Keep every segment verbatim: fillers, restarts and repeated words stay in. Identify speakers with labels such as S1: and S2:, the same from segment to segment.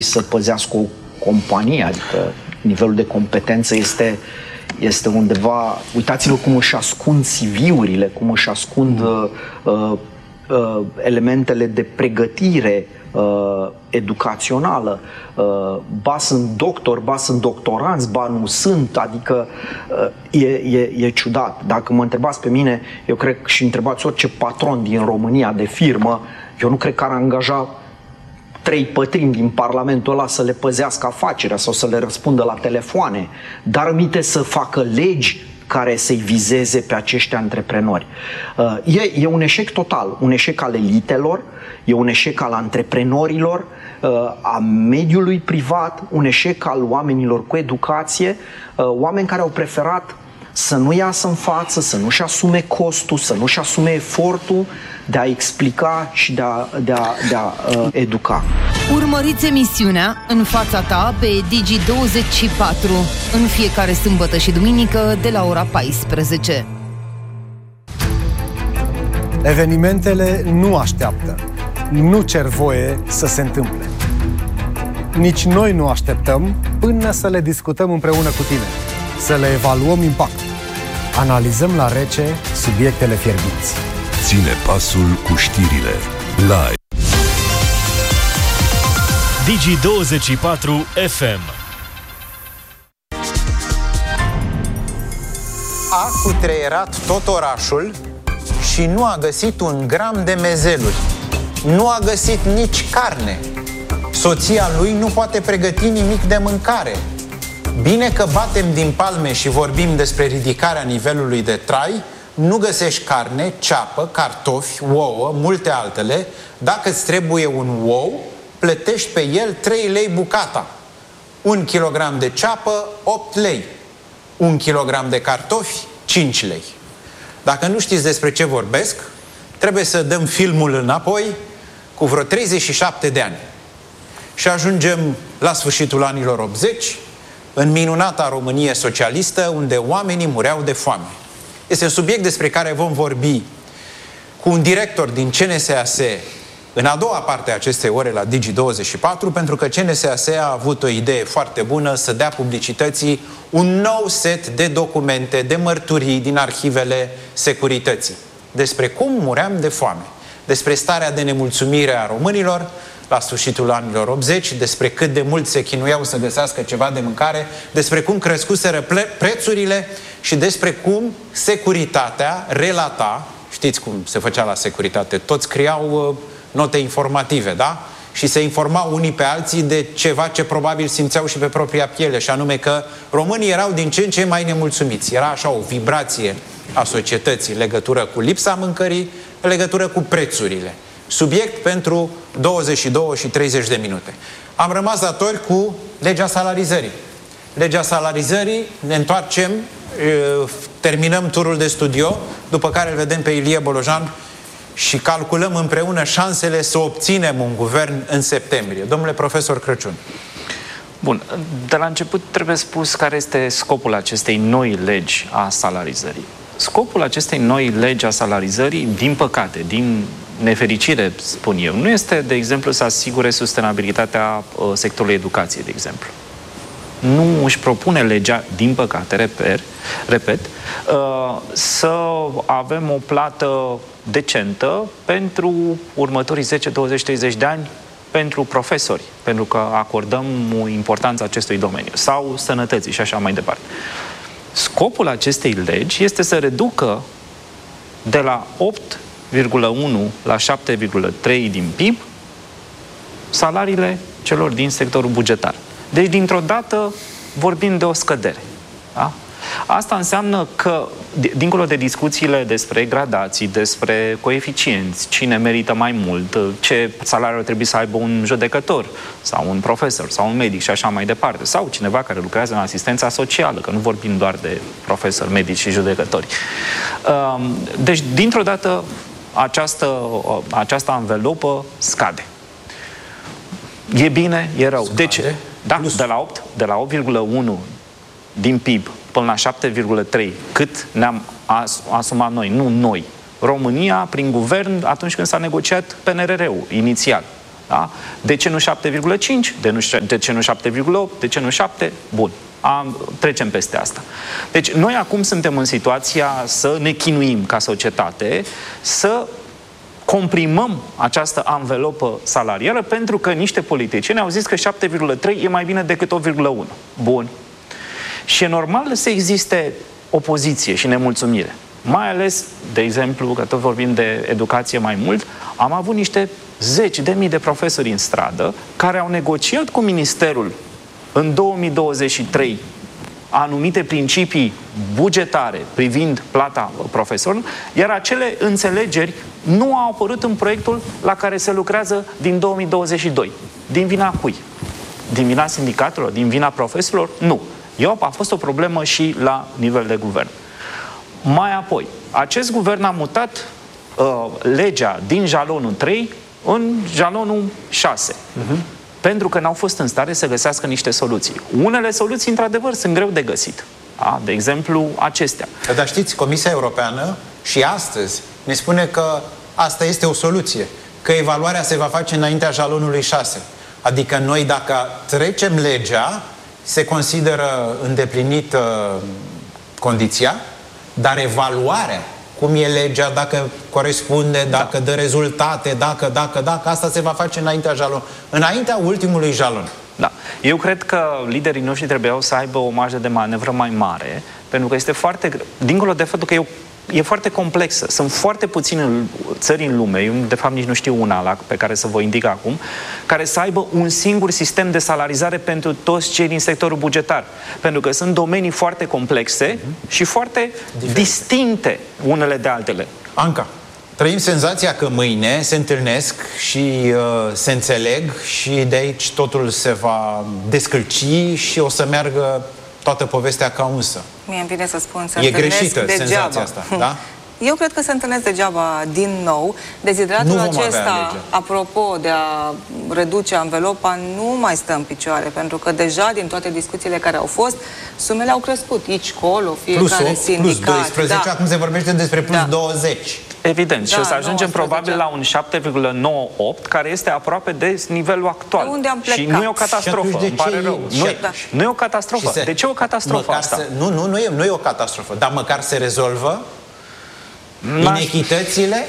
S1: să păzească o companie, adică nivelul de competență este, este undeva... Uitați-vă cum își ascund C V-urile, cum își ascund uh, uh, uh, elementele de pregătire uh, educațională. Uh, ba sunt doctor, ba sunt doctoranți, ba nu sunt, adică uh, e, e, e ciudat. Dacă mă întrebați pe mine, eu cred și întrebați orice patron din România de firmă, eu nu cred că ar angaja trei pătrimi din Parlamentul ăla să le păzească afacerea sau să le răspundă la telefoane, dar aminte să facă legi care să-i vizeze pe acești antreprenori. E, e un eșec total, un eșec al elitelor, e un eșec al antreprenorilor, a mediului privat, un eșec al oamenilor cu educație, oameni care au preferat să nu iasă în față, să nu-și asume costul, să nu-și asume efortul de a explica și de a, de a, de a uh, educa.
S2: Urmăriți emisiunea În fața ta pe Digi douăzeci și patru în fiecare sâmbătă și duminică de la ora paisprezece.
S3: Evenimentele nu așteaptă, nu cer voie să se întâmple. Nici noi nu așteptăm până să le discutăm împreună cu tine, să le evaluăm impactul. Analizăm la rece subiectele fierbinți.
S4: Ține pasul cu știrile live.
S5: Digi douăzeci și patru F M.
S6: A cutreierat tot orașul și nu a găsit un gram de mezeluri. Nu a găsit nici carne. Soția lui nu poate pregăti nimic de mâncare. Bine că batem din palme și vorbim despre ridicarea nivelului de trai, nu găsești carne, ceapă, cartofi, ouă, multe altele. Dacă îți trebuie un ou, plătești pe el trei lei bucata. Un kilogram de ceapă, opt lei. Un kilogram de cartofi, cinci lei. Dacă nu știți despre ce vorbesc, trebuie să dăm filmul înapoi cu vreo treizeci și șapte de ani. Și ajungem la sfârșitul anilor optzeci, în minunata Românie socialistă, unde oamenii mureau de foame. Este un subiect despre care vom vorbi cu un director din C N S A S în a doua parte a acestei ore la Digi douăzeci și patru, pentru că C N S A S a avut o idee foarte bună să dea publicității un nou set de documente, de mărturii din arhivele securității. Despre cum muream de foame, despre starea de nemulțumire a românilor la sfârșitul anilor optzeci, despre cât de mult se chinuiau să găsească ceva de mâncare, despre cum crescuseră prețurile și despre cum securitatea relata, știți cum se făcea la securitate, toți scriau uh, note informative, da? Și se informau unii pe alții de ceva ce probabil simțeau și pe propria piele, și anume că românii erau din ce în ce mai nemulțumiți. Era așa o vibrație a societății, legătură cu lipsa mâncării, legătură cu prețurile. Subiect pentru douăzeci și două și treizeci de minute. Am rămas datori cu legea salarizării. Legea salarizării, ne întoarcem, terminăm turul de studio, după care îl vedem pe Ilie Bolojan și calculăm împreună șansele să obținem un guvern în septembrie. Domnule profesor Crăciun.
S7: Bun, de la început trebuie spus care este scopul acestei noi legi a salarizării. Scopul acestei noi legi a salarizării, din păcate, din nefericire, spun eu, nu este, de exemplu, să asigure sustenabilitatea uh, sectorului educației, de exemplu. Nu își propune legea, din păcate, reper, repet, uh, să avem o plată decentă pentru următorii zece, douăzeci, treizeci de ani pentru profesori, pentru că acordăm importanța acestui domeniu, sau sănătății și așa mai departe. Scopul acestei legi este să reducă de la opt virgulă unu la șapte virgulă trei din P I B salariile celor din sectorul bugetar. Deci, dintr-o dată, vorbim de o scădere. Da? Asta înseamnă că, dincolo de discuțiile despre gradații, despre coeficienți, cine merită mai mult, ce salariu trebuie să aibă un judecător, sau un profesor, sau un medic și așa mai departe, sau cineva care lucrează în asistența socială, că nu vorbim doar de profesori, medici și judecători. Deci, dintr-o dată, această, această anvelopă scade. E bine, e rău.
S6: Scade?
S7: De ce? Da, de la opt, de la opt virgulă unu din P I B până la șapte virgulă trei, cât ne-am as, asumat noi, nu noi. România, prin guvern, atunci când s-a negociat P N R R-ul, inițial. Da? De ce nu șapte virgulă cinci? De ce nu șapte virgulă opt? De ce nu șapte? Bun. Am, trecem peste asta. Deci noi acum suntem în situația să ne chinuim ca societate, să comprimăm această anvelopă salarială pentru că niște politicieni au zis că șapte virgulă trei e mai bine decât opt virgulă unu. Bun. Și e normal să existe opoziție și nemulțumire. Mai ales, de exemplu, că tot vorbim de educație mai mult, am avut niște zeci de mii de profesori în stradă care au negociat cu ministerul în două mii douăzeci și trei anumite principii bugetare privind plata profesorilor, iar acele înțelegeri nu au apărut în proiectul la care se lucrează din două mii douăzeci și doi. Din vina cui? Din vina sindicatelor? Din vina profesorilor? Nu. Eu, a fost o problemă și la nivel de guvern. Mai apoi, acest guvern a mutat uh, legea din jalonul trei în jalonul șase. Uh-huh. Pentru că n-au fost în stare să găsească niște soluții. Unele soluții, într-adevăr, sunt greu de găsit. Da? De exemplu, acestea.
S6: Dar știți, Comisia Europeană și astăzi ne spune că asta este o soluție, că evaluarea se va face înaintea jalonului șase. Adică noi, dacă trecem legea, se consideră îndeplinită condiția, dar evaluarea, cum e legea, dacă corespunde, dacă da. dă rezultate, dacă, dacă, dacă, asta se va face înaintea jalon, înaintea ultimului jalon.
S7: Da. Eu cred că liderii noștri trebuiau să aibă o marjă de manevră mai mare, pentru că este foarte greu, dincolo de faptul că eu e foarte complexă. Sunt foarte puține țări în lume, eu de fapt nici nu știu una la, pe care să vă indic acum, care să aibă un singur sistem de salarizare pentru toți cei din sectorul bugetar. Pentru că sunt domenii foarte complexe uh-huh. și foarte Diferite. distincte unele de altele.
S6: Anca, trăim senzația că mâine se întâlnesc și uh, se înțeleg și de aici totul se va descălci și o să meargă toată povestea ca unsă.
S8: Mie îmi vine să spun, să
S6: e greșită
S8: degeaba.
S6: senzația asta, da?
S8: Eu cred că se întâlnesc degeaba din nou. Dezideratul acesta, apropo de a reduce anvelopa, nu mai stă în picioare, pentru că deja din toate discuțiile care au fost, sumele au crescut. Aici, colo, fiecare plus sindicat.
S6: Plus doisprezece, da. Acum se vorbește despre plus da. douăzeci.
S7: Evident, da, și o să ajungem
S8: nouăsprezece
S7: probabil la un șapte virgulă nouă opt, care este aproape de nivelul actual.
S8: De unde am plecat?
S7: Și nu e o catastrofă, îmi pare rău. Nu,
S6: da.
S7: nu e o catastrofă.
S6: Se,
S7: de ce o catastrofă asta?
S6: Se, nu, nu, nu e, nu e o catastrofă, dar măcar se rezolvă inechitățile.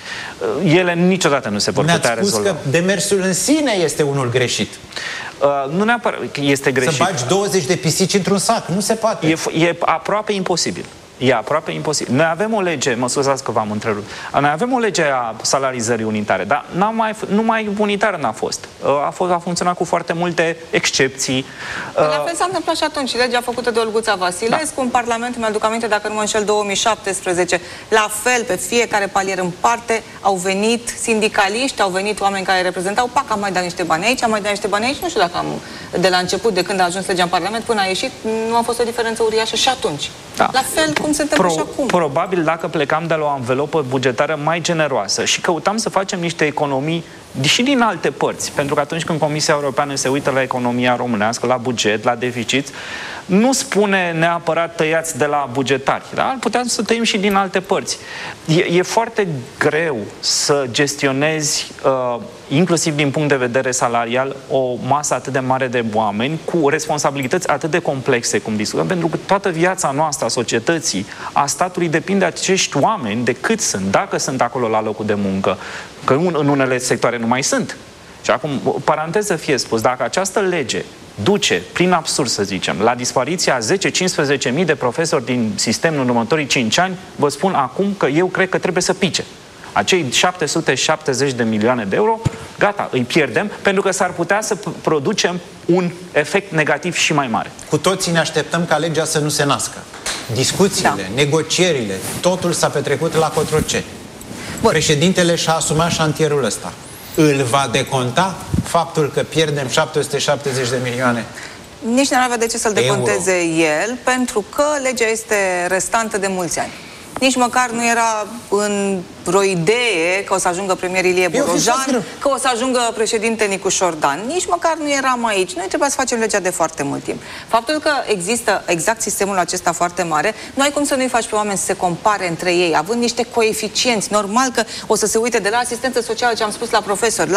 S7: Ele niciodată nu se vor putea rezolva.
S6: Ne-ați spus că demersul în sine este unul greșit.
S7: Uh, nu neapărat că este greșit.
S6: Să bagi douăzeci de pisici într-un sac, nu se poate.
S7: E, e aproape imposibil. E aproape imposibil. Noi avem o lege, mă scuzați că v-am întrerupt, noi avem o lege a salarizării unitare, dar n-a mai, numai unitară n-a fost. A, fost. a funcționat cu foarte multe excepții.
S8: La fel s-a întâmplat și atunci. Legea făcută de Olguța Vasilescu, da. În Parlament, mi-aduc aminte, dacă nu mă înșel, două mii șaptesprezece. La fel, pe fiecare palier în parte, au venit sindicaliști, au venit oameni care reprezentau, pac, am mai dat niște bani aici, am mai dat niște bani aici, nu știu dacă am, de la început, de când a ajuns legea în Parlament, până a ieșit, nu a fost o diferență uriașă și atunci. Da. La fel cum se întâmplă Pro, și acum.
S7: Probabil dacă plecam de la o anvelopă bugetară mai generoasă și căutam să facem niște economii și din alte părți, pentru că atunci când Comisia Europeană se uită la economia românească, la buget, la deficit, nu spune neapărat tăiați de la bugetari, da? Puteam să tăiem și din alte părți. E, e foarte greu să gestionezi, uh, inclusiv din punct de vedere salarial, o masă atât de mare de oameni cu responsabilități atât de complexe, cum discutăm, pentru că toată viața noastră, a societății, a statului, depinde de acești oameni, de cât sunt, dacă sunt acolo la locul de muncă, că în unele sectoare nu mai sunt. Și acum, paranteză fie spus, dacă această lege duce, prin absurd să zicem, la dispariția zece-cincisprezece mii de profesori din sistemul în următorii cinci ani, vă spun acum că eu cred că trebuie să pice. Acei șapte sute șaptezeci de milioane de euro, gata, îi pierdem, pentru că s-ar putea să producem un efect negativ și mai mare.
S6: Cu toții ne așteptăm ca legea să nu se nască. Discuțiile, da. negocierile, totul s-a petrecut la Cotroceni. Președintele și-a asumat șantierul ăsta. Îl va deconta faptul că pierdem șapte sute șaptezeci de milioane?
S8: Nici nu avea de ce să-l deconteze el, pentru că legea este restantă de mulți ani. Nici măcar nu era în vreo idee că o să ajungă premier Ilie Borojan, că o să ajungă președinte Nicu Șordan. Nici măcar nu eram aici. Noi trebuia să facem legea de foarte mult timp. Faptul că există exact sistemul acesta foarte mare, nu ai cum să nu-i faci pe oameni să se compare între ei, având niște coeficienți. Normal că o să se uite de la asistență socială, ce am spus, la profesori, la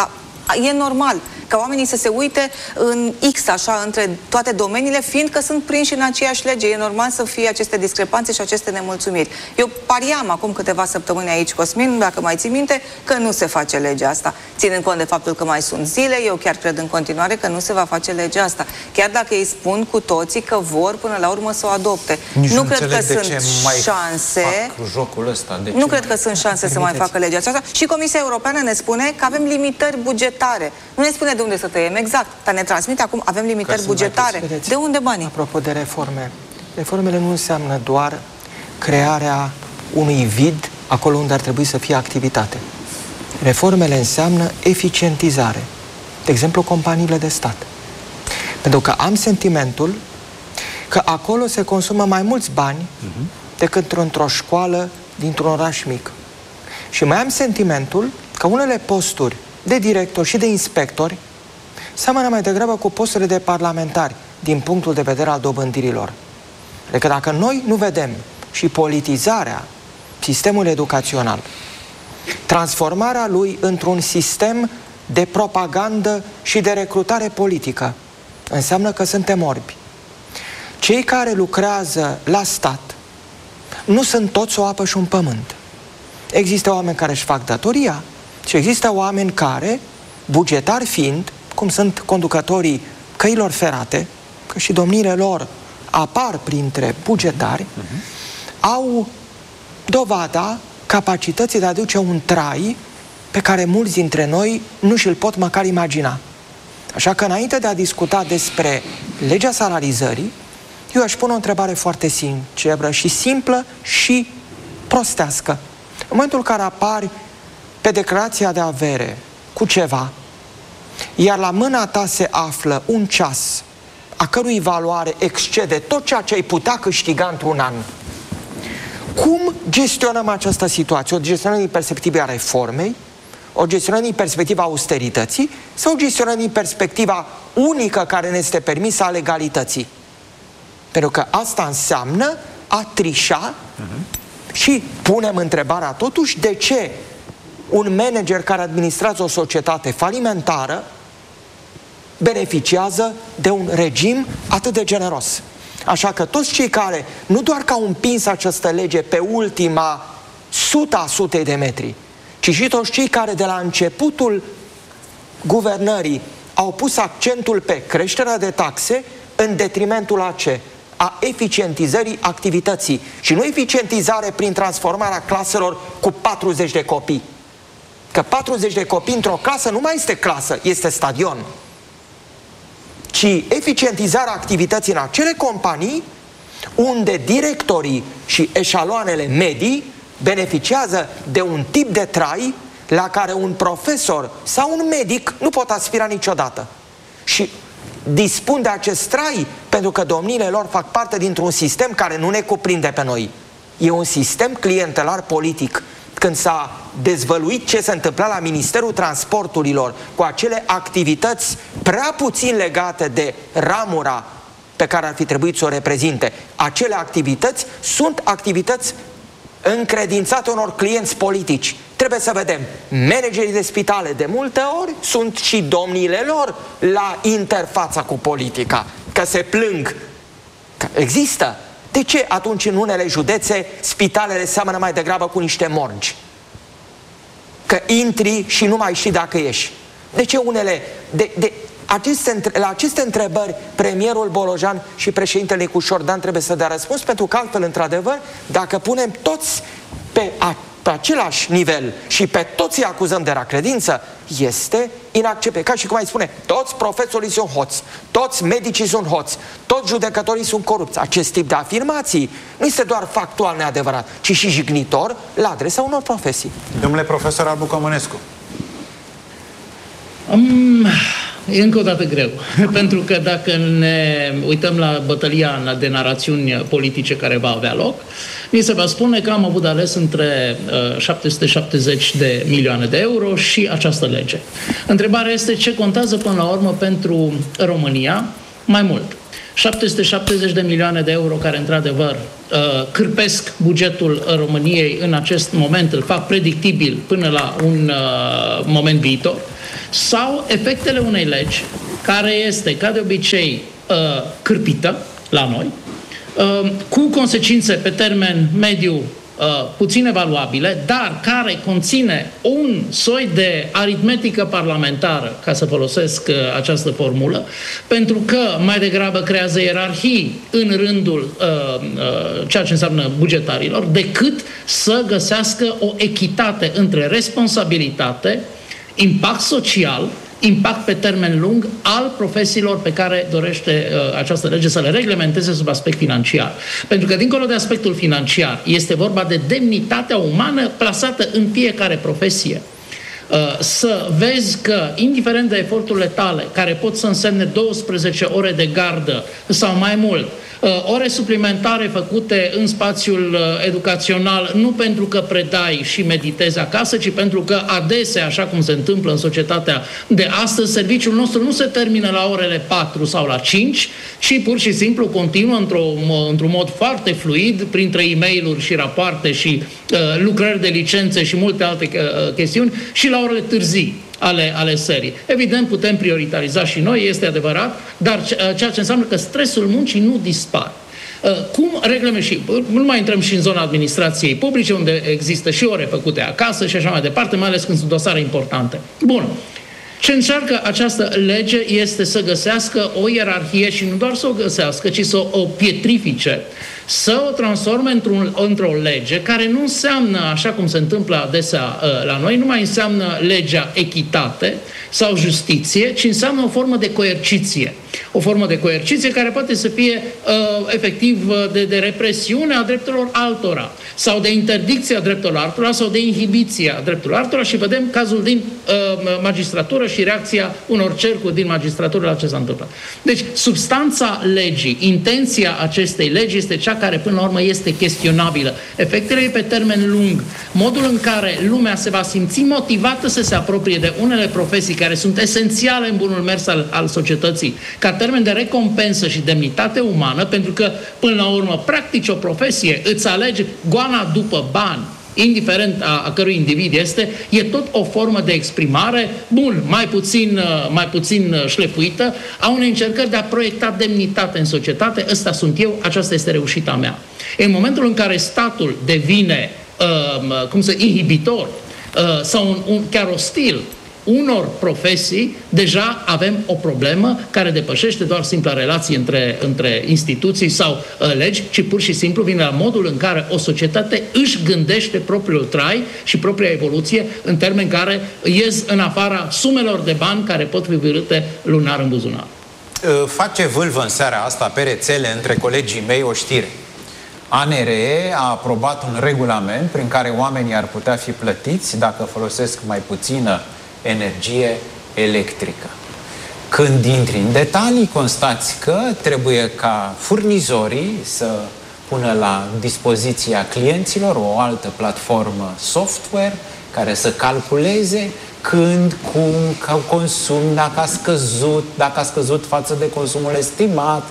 S8: E normal ca oamenii să se uite în X, așa, între toate domeniile, fiindcă sunt prinși în aceeași lege. E normal să fie aceste discrepanțe și aceste nemulțumiri. Eu pariam acum câteva săptămâni aici, Cosmin, dacă mai ții minte, că nu se face legea asta. Ținând cont de faptul că mai sunt zile, eu chiar cred în continuare că nu se va face legea asta. Chiar dacă îi spun cu toții că vor până la urmă să o adopte.
S6: Nici
S8: nu
S6: nu
S8: cred că sunt
S6: mai
S8: șanse.
S6: Jocul ăsta. De
S8: nu cred că sunt șanse să mai facă legea asta. Și Comisia Europeană ne spune că avem limitări bugetare. Nu ne spune de unde să tăiem exact, dar ne transmite acum avem limitări bugetare. De unde banii?
S9: Apropo de reforme, reformele nu înseamnă doar crearea unui vid acolo unde ar trebui să fie activitate. Reformele înseamnă eficientizare. De exemplu, companiile de stat. Pentru că am sentimentul că acolo se consumă mai mulți bani uh-huh. decât într-o școală dintr-un oraș mic. Și mai am sentimentul că unele posturi de directori și de inspectori seamănă mai degrabă cu posturile de parlamentari din punctul de vedere al dobândirilor. Adică dacă noi nu vedem și politizarea sistemului educațional, transformarea lui într-un sistem de propagandă și de recrutare politică, înseamnă că suntem orbi. Cei care lucrează la stat nu sunt toți o apă și un pământ. Există oameni care își fac datoria și există oameni care, bugetari fiind, cum sunt conducătorii căilor ferate, că și domniile lor apar printre bugetari, uh-huh. au dovada capacității de a aduce un trai pe care mulți dintre noi nu și-l pot măcar imagina. Așa că înainte de a discuta despre legea salarizării, eu aș pune o întrebare foarte sinceră și simplă și prostească. În momentul în care apari pe declarația de avere cu ceva, iar la mâna ta se află un ceas a cărui valoare excede tot ceea ce ai putea câștiga într-un an, cum gestionăm această situație? O gestionăm din perspectiva reformei, o gestionăm din perspectiva austerității sau o gestionăm din perspectiva unică care ne este permisă a legalității? Pentru că asta înseamnă a trișa uh-huh. și punem întrebarea totuși de ce un manager care administrează o societate falimentară beneficiază de un regim atât de generos. Așa că toți cei care nu doar că au împins această lege pe ultima suta a sutei de metri, ci și toți cei care de la începutul guvernării au pus accentul pe creșterea de taxe în detrimentul a ce? A eficientizării activității. Și nu eficientizare prin transformarea claselor cu patruzeci de copii. Că patruzeci de copii într-o clasă nu mai este clasă, este stadion. Ci eficientizarea activității în acele companii unde directorii și eșaloanele medii beneficiază de un tip de trai la care un profesor sau un medic nu pot aspira niciodată. Și dispun de acest trai pentru că domniile lor fac parte dintr-un sistem care nu ne cuprinde pe noi. E un sistem clientelar politic. Când s-a dezvăluit ce se întâmpla la Ministerul Transporturilor cu acele activități prea puțin legate de ramura pe care ar fi trebuit să o reprezinte, acele activități sunt activități încredințate unor clienți politici. Trebuie să vedem, managerii de spitale de multe ori sunt și domniile lor la interfața cu politica, că se plâng. Că există. De ce atunci în unele județe spitalele seamănă mai degrabă cu niște morgi? Că intri și nu mai știi dacă ieși. De ce unele... De, de, aceste, la aceste întrebări premierul Bolojan și președintele Nicușor Dan trebuie să dea răspuns, pentru că altfel, într-adevăr, dacă punem toți pe, a, pe același nivel și pe toți îi acuzăm de racredință, este inacceptabil. Ca și cum ai spune, toți profesorii sunt hoți, toți medicii sunt hoți, toți judecătorii sunt corupți. Acest tip de afirmații nu este doar factual neadevărat, ci și jignitor la adresa unor profesii.
S6: Domnule profesor Albu Comănescu.
S10: Um, e încă o dată greu, pentru că dacă ne uităm la bătălia de narațiuni politice care va avea loc, ni se va spune că am avut de ales între uh, șapte sute șaptezeci de milioane de euro și această lege. Întrebarea este ce contează până la urmă pentru România mai mult. șapte sute șaptezeci de milioane de euro care într-adevăr uh, cârpesc bugetul României în acest moment, îl fac predictibil până la un uh, moment viitor, sau efectele unei legi care este, ca de obicei, cârpită la noi, cu consecințe pe termen mediu puțin evaluabile, dar care conține un soi de aritmetică parlamentară, ca să folosesc această formulă, pentru că mai degrabă creează ierarhii în rândul uh, uh, ceea ce înseamnă bugetarilor, decât să găsească o echitate între responsabilitate, impact social, impact pe termen lung al profesiilor pe care dorește uh, această lege să le reglementeze sub aspect financiar. Pentru că, dincolo de aspectul financiar, este vorba de demnitatea umană plasată în fiecare profesie. Uh, să vezi că, indiferent de eforturile tale, care pot să însemne douăsprezece ore de gardă sau mai mult, ore suplimentare făcute în spațiul educațional, nu pentru că predai și meditezi acasă, ci pentru că adesea, așa cum se întâmplă în societatea de astăzi, serviciul nostru nu se termină la orele patru sau la cinci, ci pur și simplu continuă într-un într-un mod foarte fluid, printre e-mail-uri și rapoarte și uh, lucrări de licențe și multe alte uh, chestiuni, și la orele târzii ale, ale serii. Evident, putem prioritariza și noi, este adevărat, dar ceea ce înseamnă că stresul muncii nu dispare. Cum reglăm și, nu mai intrăm și în zona administrației publice, unde există și ore făcute acasă și așa mai departe, mai ales când sunt dosare importante. Bun. Ce încearcă această lege este să găsească o ierarhie și nu doar să o găsească, ci să o pietrifice, să o transforme într-un, într-o lege care nu înseamnă, așa cum se întâmplă adesea uh, la noi, nu mai înseamnă legea echitate sau justiție, ci înseamnă o formă de coerciție. O formă de coerciție care poate să fie uh, efectiv de, de represiune a drepturilor altora, sau de interdicție a drepturilor altora, sau de inhibiție a drepturilor altora, și vedem cazul din uh, magistratură și reacția unor cercuri din magistratură la ce s-a întâmplat. Deci, substanța legii, intenția acestei legi este cea care până la urmă este chestionabilă. Efectele pe termen lung, modul în care lumea se va simți motivată să se apropie de unele profesii care sunt esențiale în bunul mers al, al societății, ca termen de recompensă și demnitate umană, pentru că până la urmă practici o profesie, îți alegi goana după bani, indiferent a, a cărui individ este, e tot o formă de exprimare, bun, mai puțin, mai puțin șlefuită, a unei încercări de a proiecta demnitate în societate. Ăsta sunt eu, aceasta este reușita mea. În momentul în care statul devine, uh, cum să, inhibitor uh, sau un, un, chiar ostil unor profesii, deja avem o problemă care depășește doar simpla relație între, între instituții sau uh, legi, ci pur și simplu vine la modul în care o societate își gândește propriul trai și propria evoluție în termeni care ies în afara sumelor de bani care pot fi vârâte lunar în buzunar.
S6: Face vâlvă în seara asta pe rețele între colegii mei o știre. A N R E a aprobat un regulament prin care oamenii ar putea fi plătiți dacă folosesc mai puțină energie electrică. Când intri în detalii, constați că trebuie ca furnizorii să pună la dispoziția clienților o altă platformă software care să calculeze când, cum consum, dacă a scăzut, dacă a scăzut față de consumul estimat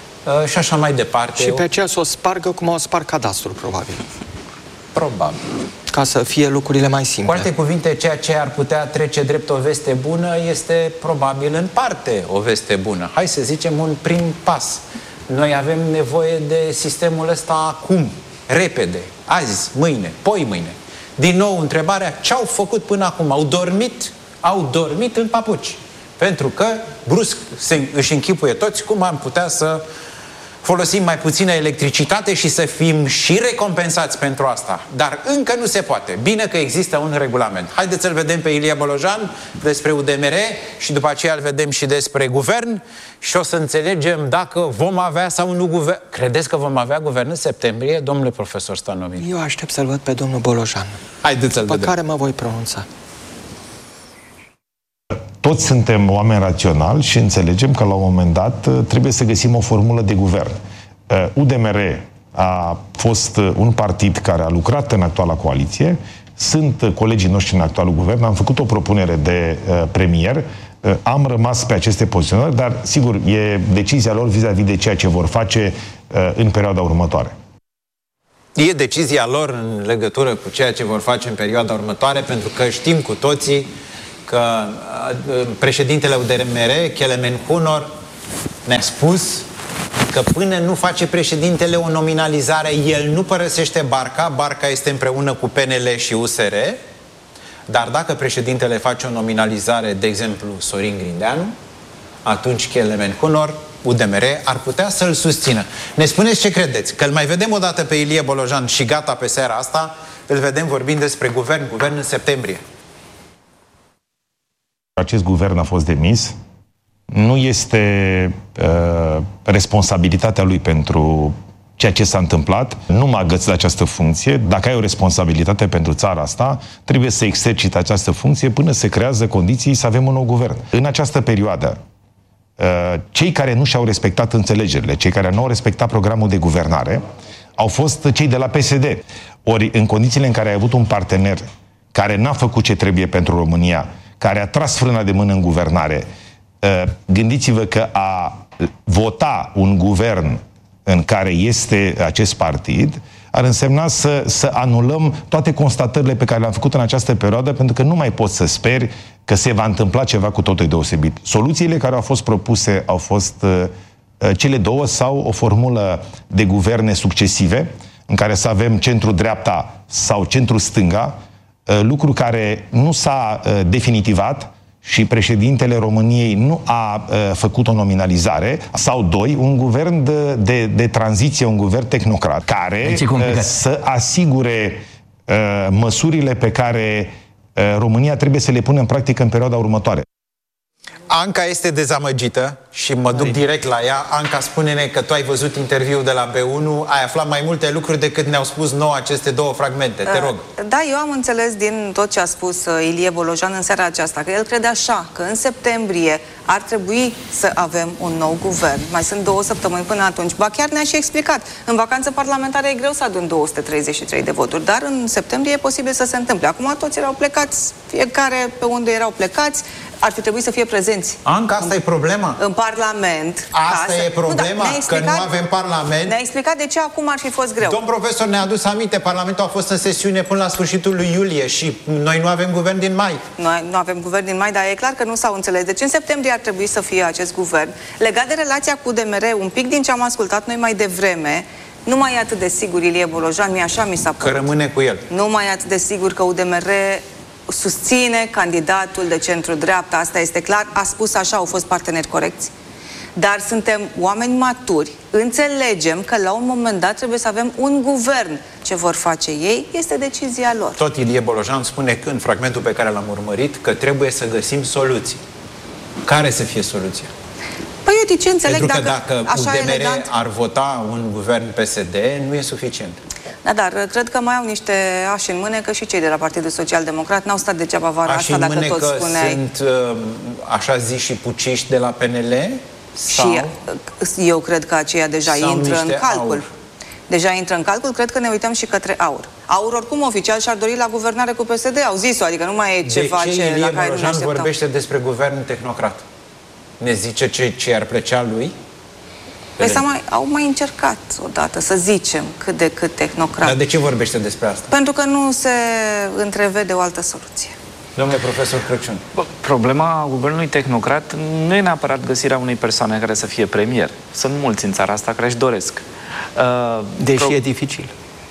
S6: și așa mai departe.
S9: Și pe aceea să o spargă cum o sparg cadastrul, probabil.
S6: Probabil.
S9: Ca să fie lucrurile mai simple.
S6: Cu alte cuvinte, ceea ce ar putea trece drept o veste bună este probabil în parte o veste bună. Hai să zicem un prim pas. Noi avem nevoie de sistemul ăsta acum, repede, azi, mâine, poi mâine. Din nou, întrebarea, ce au făcut până acum? Au dormit? Au dormit în papuci. Pentru că, brusc, se, își închipuie toți cum am putea să folosim mai puțină electricitate și să fim și recompensați pentru asta. Dar încă nu se poate. Bine că există un regulament. Haideți să-l vedem pe Ilie Bolojan despre U D M R și după aceea îl vedem și despre guvern și o să înțelegem dacă vom avea sau nu guvern. Credeți că vom avea guvern în septembrie, domnule profesor Stanovici?
S9: Eu aștept să-l văd pe domnul Bolojan.
S6: Haideți să-l vedem.
S9: Pe care mă voi pronunța.
S11: Toți suntem oameni raționali și înțelegem că la un moment dat trebuie să găsim o formulă de guvern. U D M R a fost un partid care a lucrat în actuala coaliție, sunt colegii noștri în actualul guvern, am făcut o propunere de premier, am rămas pe aceste poziționări, dar sigur e decizia lor vis-a-vis de ceea ce vor face în perioada următoare.
S6: E decizia lor în legătură cu ceea ce vor face în perioada următoare, pentru că știm cu toții că uh, președintele U D M R, Kelemen Hunor, ne-a spus că până nu face președintele o nominalizare, el nu părăsește barca, barca este împreună cu P N L și U S R, dar dacă președintele face o nominalizare, de exemplu Sorin Grindeanu, atunci Kelemen Hunor, U D M R, ar putea să-l susțină. Ne spuneți ce credeți? Că îl mai vedem o dată pe Ilie Bolojan și gata pe seara asta, îl vedem vorbind despre guvern, guvern în septembrie.
S11: Acest guvern a fost demis. Nu este uh, responsabilitatea lui pentru ceea ce s-a întâmplat. Nu mă agăț de această funcție. Dacă ai o responsabilitate pentru țara asta, trebuie să exercite această funcție până se creează condiții să avem un nou guvern. În această perioadă, uh, cei care nu și-au respectat înțelegerile, cei care nu au respectat programul de guvernare, au fost cei de la P S D. Ori, în condițiile în care ai avut un partener care n-a făcut ce trebuie pentru România, care a tras frâna de mână în guvernare, gândiți-vă că a vota un guvern în care este acest partid ar însemna să, să anulăm toate constatările pe care le-am făcut în această perioadă, pentru că nu mai poți să speri că se va întâmpla ceva cu totul deosebit. Soluțiile care au fost propuse au fost uh, cele două sau o formulă de guverne succesive, în care să avem centru-dreapta sau centru-stânga, uh, lucru care nu s-a uh, definitivat și președintele României nu a uh, făcut o nominalizare, sau doi, un guvern de, de, de tranziție, un guvern tehnocrat, care uh, să asigure uh, măsurile pe care uh, România trebuie să le pună în practică în perioada următoare.
S6: Anca este dezamăgită și mă duc direct la ea. Anca, spune-ne că tu ai văzut interviul de la B unu, ai aflat mai multe lucruri decât ne-au spus nouă aceste două fragmente. Te rog.
S8: Da, eu am înțeles din tot ce a spus Ilie Bolojan în seara aceasta, că el crede așa, că în septembrie ar trebui să avem un nou guvern. Mai sunt două săptămâni până atunci. Ba chiar ne-a și explicat. În vacanță parlamentară e greu să adun două sute treizeci și trei de voturi, dar în septembrie e posibil să se întâmple. Acum toți erau plecați, fiecare pe unde erau plecați, ar fi trebuit să fie prezenți.
S6: Anca, asta
S8: în,
S6: e problema?
S8: În Parlament.
S6: Asta e problema,
S8: nu, da,
S6: că nu avem Parlament.
S8: Ne-a explicat de ce acum ar fi fost greu.
S6: Domn profesor ne-a adus aminte, Parlamentul a fost în sesiune până la sfârșitul lui iulie și noi nu avem guvern din mai.
S8: Noi nu avem guvern din mai, dar e clar că nu s-au înțeles. Deci în septembrie ar trebui să fie acest guvern. Legat de relația cu U D M R, un pic din ce am ascultat noi mai devreme, nu mai e atât de sigur Ilie Bolojan, mie așa mi s-a părut.
S6: Că rămâne cu el.
S8: Nu mai e atât de sigur că U D M R susține candidatul de centru-dreapta, asta este clar, a spus așa, au fost parteneri corecți. Dar suntem oameni maturi, înțelegem că la un moment dat trebuie să avem un guvern. Ce vor face ei este decizia lor.
S6: Tot Ilie Bolojan spune în fragmentul pe care l-am urmărit că trebuie să găsim soluții. Care să fie soluția?
S8: Păi eu de ce înțeleg
S6: Pentru că
S8: dacă,
S6: dacă
S8: așa
S6: U D M R
S8: elegant
S6: ar vota un guvern P S D, nu e suficient.
S8: Da, dar cred că mai au niște ași în mânecă și cei de la Partidul Social Democrat. N-au stat degeaba vara asta, dacă tot spuneai.
S6: Sunt așa zi și puciști de la P N L? Sau?
S8: Și eu cred că aceia deja
S6: sau
S8: intră în calcul.
S6: Aur.
S8: Deja intră în calcul, cred că ne uităm și către Aur. Aur oricum oficial și-ar dori la guvernare cu P S D, au zis-o, adică nu mai e ceva
S6: ce
S8: ce, la care nu ne așteptăm.
S6: vorbește despre guvern tehnocrat? Ne zice ce, ce ar plăcea lui?
S8: Păi mai, au mai încercat odată să zicem cât de cât tehnocrat.
S6: Dar de ce vorbește despre asta?
S8: Pentru că nu se întrevede o altă soluție.
S6: Domnule profesor Crăciun.
S7: Bă, problema guvernului tehnocrat nu e neapărat găsirea unei persoane care să fie premier. Sunt mulți în țara asta care își doresc.
S9: Uh, Deși pro... e dificil.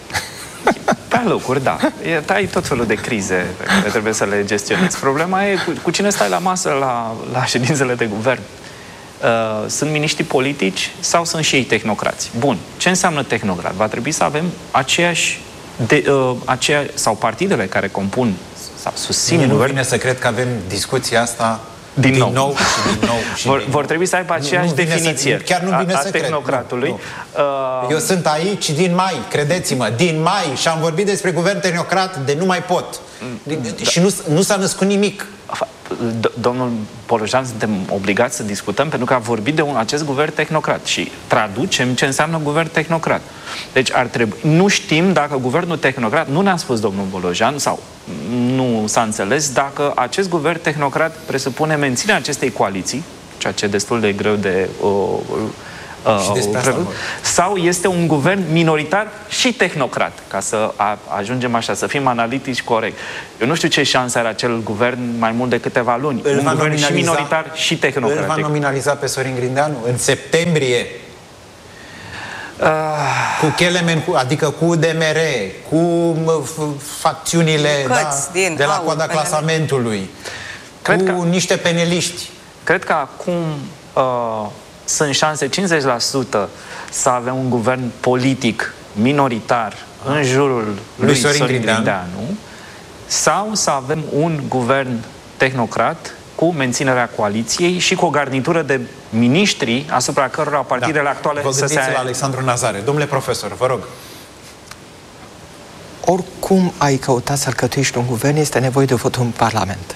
S7: Pe alocuri, da. E, ai tot felul de crize pe care trebuie să le gestionezi. Problema e cu, cu cine stai la masă la, la ședințele de guvern. Uh, sunt miniștri politici sau sunt și ei tehnocrați? Bun. Ce înseamnă tehnocrat? Va trebui să avem aceeași, de, uh, aceea, sau partidele care compun sau susțin
S6: Mie nu
S7: guvern.
S6: vine să cred că avem discuția asta
S7: din,
S6: din
S7: nou.
S6: nou și din nou. Și
S7: vor,
S6: din
S7: vor trebui să aibă aceeași
S6: nu, nu
S7: definiție
S6: să, chiar nu vine
S7: a, a
S6: să
S7: tehnocratului.
S6: Cred. Nu, nu. Uh, Eu sunt aici din mai, credeți-mă, din mai și am vorbit despre guvern tehnocrat de nu mai pot. Da. Și nu, nu s-a născut nimic.
S7: Domnul Bolojan, suntem obligați să discutăm pentru că a vorbit de un, acest guvern tehnocrat și traducem ce înseamnă guvern tehnocrat. Deci ar trebui, nu știm dacă guvernul tehnocrat, nu ne-a spus domnul Bolojan sau nu s-a înțeles dacă acest guvern tehnocrat presupune menținerea acestei coaliții, ceea ce e destul de greu de uh, uh, sau este un guvern minoritar și tehnocrat, ca să a, ajungem așa, să fim analitici corect. Eu nu știu ce șanse are acel guvern mai mult de câteva luni.
S6: Îl
S7: un
S6: va
S7: guvern și minoritar și tehnocratic.
S6: Îl va nominaliza pe Sorin Grindeanu în septembrie? Uh, cu Kelemen, adică cu U D M R, cu uh, facțiunile da, de la coada clasamentului, cred cu că, niște peneliști.
S7: Cred că acum uh, sunt șanse cincizeci la sută să avem un guvern politic minoritar în jurul lui, lui Sorin, Sorin Grindeanu, Grindeanu sau să avem un guvern tehnocrat cu menținerea coaliției și cu o garnitură de miniștri asupra cărora partidele da. actuale
S6: vă
S7: să se...
S6: la Alexandru Nazare. Domnule profesor, vă rog.
S9: Oricum ai căutat să alcătuiești un guvern, este nevoie de votul în Parlament.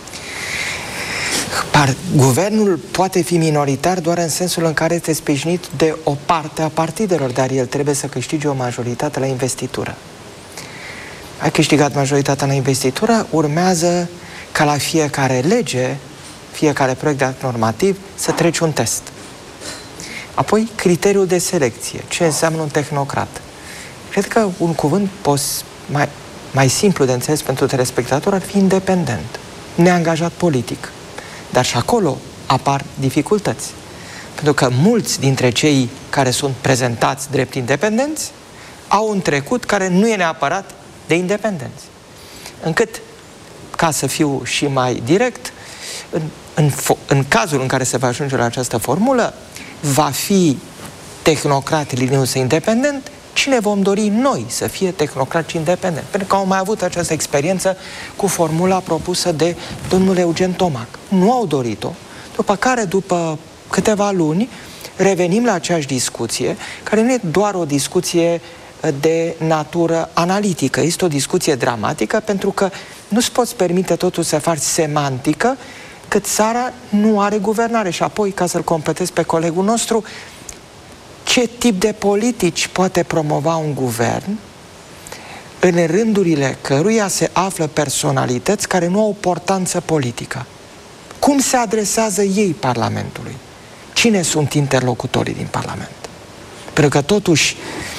S9: Par guvernul poate fi minoritar doar în sensul în care este sprijinit de o parte a partidelor, dar el trebuie să câștige o majoritate la investitură. Ai câștigat majoritatea la investitură, urmează ca la fiecare lege, fiecare proiect de act normativ, să treci un test. Apoi, criteriul de selecție. Ce înseamnă un tehnocrat? Cred că un cuvânt pos, mai, mai simplu de înțeles pentru telespectator ar fi independent, neangajat politic. Dar și acolo apar dificultăți. Pentru că mulți dintre cei care sunt prezentați drept independenți au un trecut care nu e neapărat de independenți. Încât, ca să fiu și mai direct, în, în, în cazul în care se va ajunge la această formulă, va fi tehnocrat linios independent, cine vom dori noi să fie tehnocrat și independent. Pentru că au mai avut această experiență cu formula propusă de domnul Eugen Tomac. Nu au dorit-o, după care, după câteva luni, revenim la aceeași discuție, care nu e doar o discuție de natură analitică, este o discuție dramatică, pentru că nu-ți poți permite totul să faci semantică, cât țara nu are guvernare. Și apoi, ca să-l completez pe colegul nostru, ce tip de politici poate promova un guvern în rândurile căruia se află personalități care nu au importanță politică? Cum se adresează ei Parlamentului? Cine sunt interlocutorii din Parlament? Pentru că totuși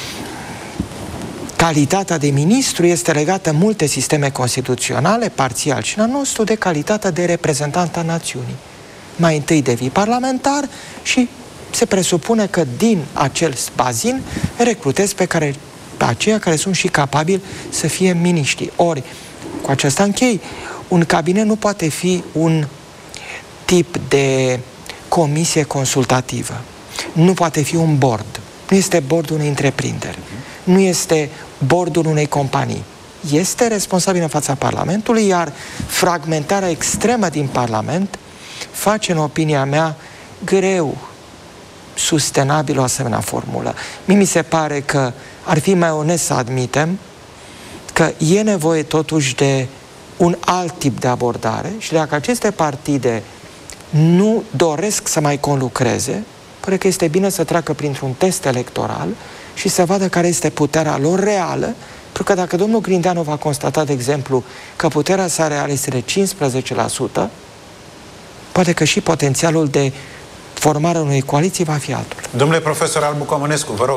S9: calitatea de ministru este legată în multe sisteme constituționale, parțial și în al nostru, de calitatea de reprezentant a națiunii. Mai întâi devii parlamentar și se presupune că din acel bazin recrutezi pe, care, pe aceia care sunt și capabili să fie miniștri. Ori, cu acesta închei, un cabinet nu poate fi un tip de comisie consultativă. Nu poate fi un board. Nu este bordul unei întreprinderi. Nu este bordul unei companii. Este responsabil în fața Parlamentului, iar fragmentarea extremă din Parlament face, în opinia mea, greu sustenabil o asemenea formulă. Mie mi se pare că ar fi mai onest să admitem că e nevoie totuși de un alt tip de abordare și dacă aceste partide nu doresc să mai conlucreze, pare că este bine să treacă printr-un test electoral și să vadă care este puterea lor reală, pentru că dacă domnul Grindeanu va constata, de exemplu, că puterea sa reală este de cincisprezece la sută, poate că și potențialul de formarea unei coaliții va fi altul.
S6: Domnule profesor Albu Comănescu, vă rog.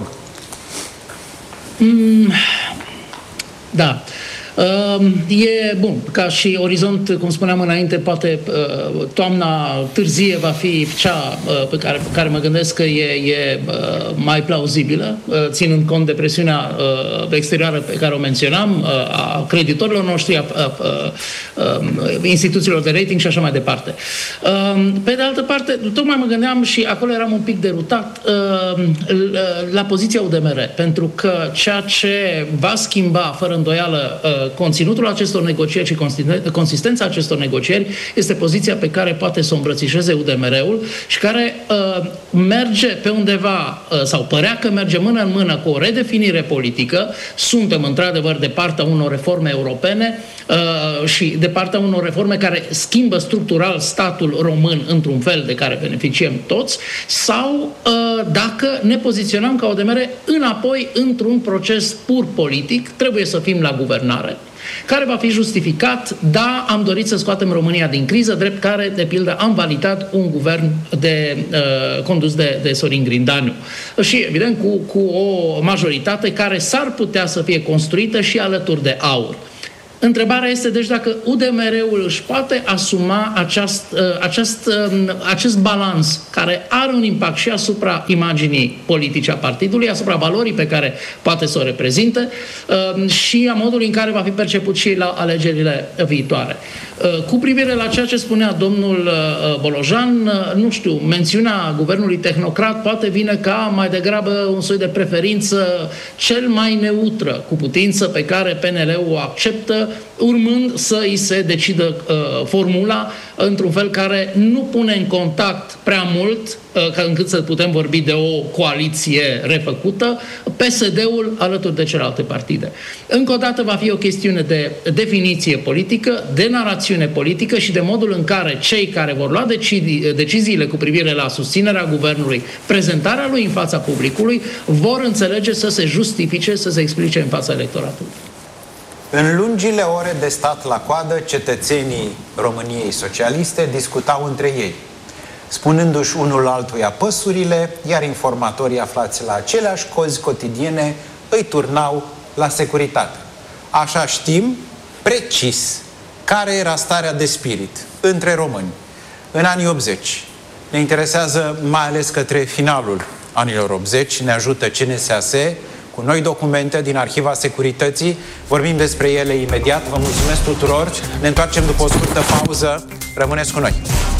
S10: Mm, da. E bun, ca și orizont, cum spuneam înainte, poate toamna târzie va fi cea pe care, pe care mă gândesc că e, e mai plauzibilă, ținând cont de presiunea exterioară pe care o menționam, a creditorilor noștri, a, a, a, a instituțiilor de rating și așa mai departe. Pe de altă parte, tocmai mă gândeam și acolo eram un pic derutat la poziția U D M R, pentru că ceea ce va schimba, fără îndoială, conținutul acestor negocieri și consistența acestor negocieri este poziția pe care poate să o îmbrățișeze U D M R-ul și care uh, merge pe undeva, uh, sau părea că merge mână în mână cu o redefinire politică. Suntem într-adevăr de partea unor reforme europene uh, și de partea unor reforme care schimbă structural statul român într-un fel de care beneficiem toți, sau uh, dacă ne poziționăm ca U D M R înapoi într-un proces pur politic, trebuie să fim la guvernare. care va fi justificat, da, am dorit să scoatem România din criză, drept care, de pildă, am validat un guvern de, uh, condus de, de Sorin Grindanu. Și, evident, cu, cu o majoritate care s-ar putea să fie construită și alături de AUR. Întrebarea este, deci, dacă U D M R-ul își poate asuma aceast, acest, acest balans care are un impact și asupra imaginii politice a partidului, asupra valorii pe care poate să o reprezinte și a modului în care va fi perceput și la alegerile viitoare. Cu privire la ceea ce spunea domnul Bolojan, nu știu, mențiunea guvernului tehnocrat poate vine ca mai degrabă un soi de preferință cel mai neutră cu putință pe care P N L-ul o acceptă, urmând să îi se decidă uh, formula într-un fel care nu pune în contact prea mult, uh, ca încât să putem vorbi de o coaliție refăcută, P S D-ul alături de celelalte partide. Încă o dată va fi o chestiune de definiție politică, de narațiune politică și de modul în care cei care vor lua decizii, deciziile cu privire la susținerea guvernului, prezentarea lui în fața publicului, vor înțelege să se justifice, să se explice în fața electoratului.
S6: În lungile ore de stat la coadă, cetățenii României socialiste discutau între ei, spunându-și unul altuia păsurile, iar informatorii aflați la aceleași cozi cotidiene îi turnau la securitate. Așa știm precis care era starea de spirit între români în anii optzeci. Ne interesează mai ales către finalul anilor optzeci, ne ajută C N S A S cu noi documente din Arhiva Securității. Vorbim despre ele imediat. Vă mulțumesc tuturor. Ne întoarcem după o scurtă pauză. Rămâneți cu noi.